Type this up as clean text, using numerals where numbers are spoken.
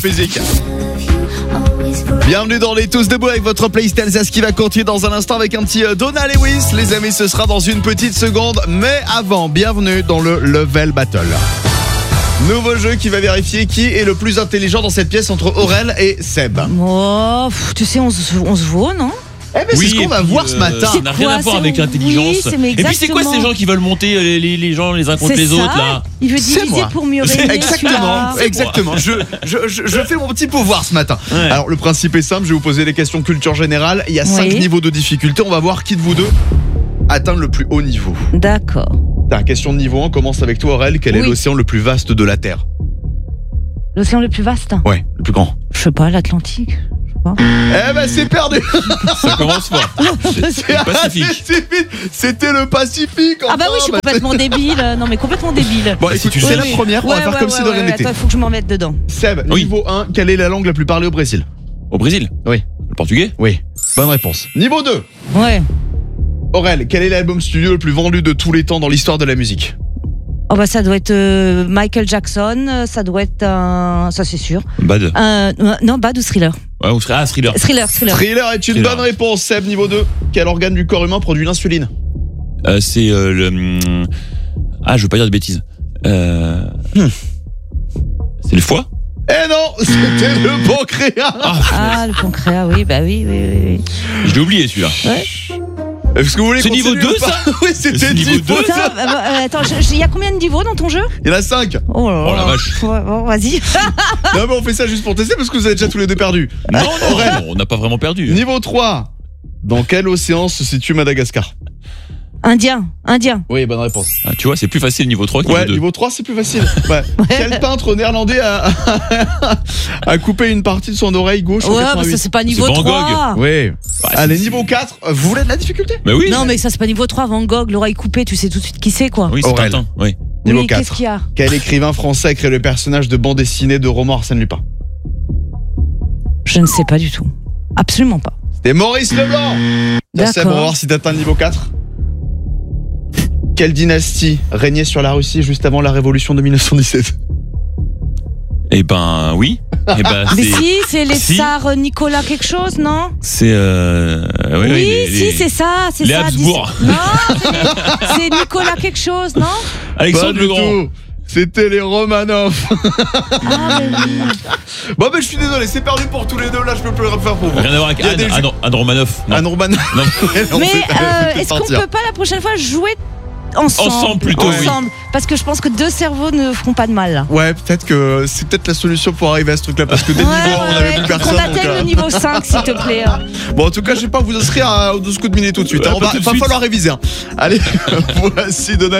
Musique. Bienvenue dans les Tous Debout avec votre playlist Alsace qui va continuer dans un instant avec un petit Donna Lewis. Les amis, ce sera dans une petite seconde. Mais avant, bienvenue dans le Level Battle. Nouveau jeu qui va vérifier qui est le plus intelligent dans cette pièce entre Aurel et Seb. Oh, tu sais, on se vaut, non? Eh ben, c'est ce qu'on va voir ce matin. Ça n'a rien à voir avec l'intelligence. Oui, et puis c'est quoi ces gens qui veulent monter les gens les uns contre les autres là? Il veut diviser pour mieux régner. Exactement. Je fais mon petit pouvoir ce matin. Ouais. Alors le principe est simple, je vais vous poser des questions culture générale. Il y a 5 niveaux de difficulté. On va voir qui de vous deux atteint le plus haut niveau. D'accord. Question de niveau 1 commence avec toi Aurel. Quel est l'océan le plus vaste de la Terre? L'océan le plus vaste? Ouais, le plus grand. Je sais pas, l'Atlantique. Eh ben c'est perdu. Ça commence fort. C'est le Pacifique. C'était le Pacifique. Ah bah oui, je suis complètement débile. Non mais complètement débile. Bon écoute, c'est la première, on va faire comme si de rien n'était. Attends, il faut que je m'en mette dedans. Seb, niveau 1, quelle est la langue la plus parlée au Brésil? Au Brésil? Oui. Le portugais? Oui. Bonne réponse. Niveau 2. Ouais. Aurel, quel est l'album studio le plus vendu de tous les temps dans l'histoire de la musique? Oh bah ça doit être Michael Jackson, ça doit être ça c'est sûr. Bad. Non, Bad ou Thriller. Ouais, ou Thriller. Thriller est une bonne réponse. Seb, niveau 2. Quel organe du corps humain produit l'insuline? C'est le... Ah, je veux pas dire de bêtises. C'est le foie? Eh non, c'était le pancréas. Ah, le pancréas, oui, bah oui. Je l'ai oublié celui-là. Ouais. Est-ce que vous voulez c'est niveau 2 ça? Oui, c'était niveau 2. Attends, il y a combien de niveaux dans ton jeu? Il y en a 5. Oh la vache. Ouais, bon, vas-y. Non mais on fait ça juste pour tester parce que vous avez déjà tous les deux perdu. Non, on n'a pas vraiment perdu. Niveau 3. Dans quel océan se situe Madagascar? Indien. Oui, bonne réponse. Ah, tu vois, c'est plus facile niveau 3 que niveau 2. Niveau 3, c'est plus facile. Ouais. Quel peintre néerlandais a coupé une partie de son oreille gauche en 88? Bah ça c'est pas niveau 3. Oui. Allez, niveau 4. Vous voulez de la difficulté? Bah oui. Non, mais ça c'est pas niveau 3. Van Gogh, l'oreille coupée, tu sais tout de suite qui c'est quoi. Oui, c'est Tintin. Oui. Niveau 4. Qu'est-ce qu'il y a? Quel écrivain français a créé le personnage de bande dessinée de roman Arsène Lupin? Je ne sais pas du tout. Absolument pas. C'était Maurice Leblanc. D'accord. On va voir si t'atteins le niveau 4. Quelle dynastie régnait sur la Russie juste avant la révolution de 1917? Eh ben oui. Mais si, c'est les tsars Nicolas quelque chose, non? C'est oui, c'est ça, c'est les ça. Habsbourg. Non, c'est Nicolas quelque chose, non? Alexandre le Grand. C'était les Romanov. Ah mais oui. Bon ben je suis désolé, c'est perdu pour tous les deux. Là je peux plus le refaire pour vous. Rien à voir avec Anne Romanoff. Anne Romanoff. Mais est-ce qu'on peut pas la prochaine fois jouer ensemble plutôt, ensemble, parce que je pense que 2 cerveaux ne feront pas de mal là. Ouais, peut-être que c'est peut-être la solution pour arriver à ce truc là, parce que dès niveau 1 on avait plus personne. On atteigne le niveau 5 s'il te plaît. Bon en tout cas je vais pas vous inscrire au 12 coups de miner tout de suite. Va falloir réviser. Allez, voici Donna.